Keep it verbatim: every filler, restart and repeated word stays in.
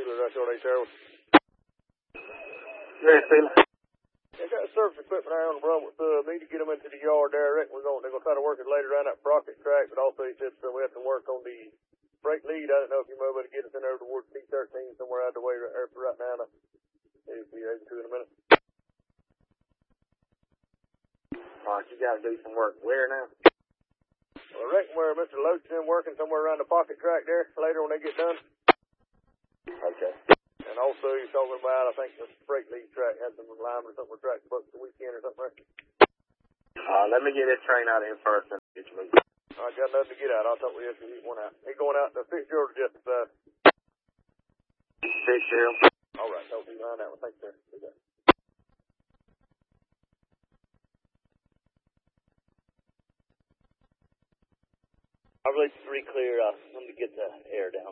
Steeler, that's your Sherwood. Yeah, Steeler. They got surface equipment there on the Brunswick sub. Need to get them into the yard there. I reckon we're going, they're going to try to work it later around that Brockett track, but also he said so we have to work on the freight lead. I don't know if you might be able to get us in there towards T thirteen somewhere out of the way right there for right now. Maybe be able to in a minute. All right, you got to do some work. Where now? Well, I reckon where Mister Loach is in working somewhere around the pocket track there later when they get done. Okay. And also you're talking about, I think the freight lead track had some alignment or something for track booked the weekend or something right? Uh, let me get this train out of here first and get you moving. I got nothing to get out. I'll talk with you after he's one out. He's going out to Fitzgerald just, uh... Fitzgerald. All right, hope you find that one. Thanks, sir. See you. I believe three clear. Uh, let me get the air down.